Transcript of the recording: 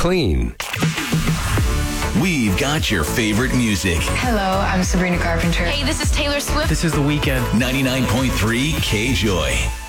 clean. We've got your favorite music. Hello, I'm Sabrina Carpenter. Hey, this is Taylor Swift. This is The Weeknd. 99.3 K-Joy.